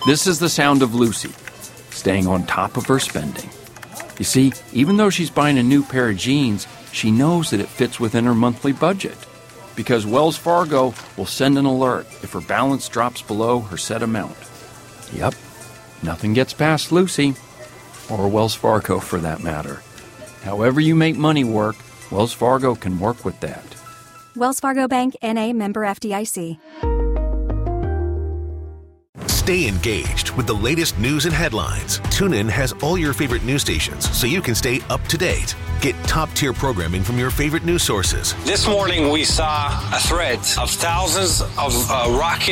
This is the sound of Lucy, staying on top of her spending. You see, even though she's buying a new pair of jeans, she knows that it fits within her monthly budget, because Wells Fargo will send an alert if her balance drops below her set amount. Yep, nothing gets past Lucy, or Wells Fargo for that matter. However you make money work, Wells Fargo can work with that. Wells Fargo Bank, N.A., member FDIC. Stay engaged with the latest news and headlines. TuneIn has all your favorite news stations so you can stay up to date. Get top-tier programming from your favorite news sources. This morning we saw a thread of thousands of rocket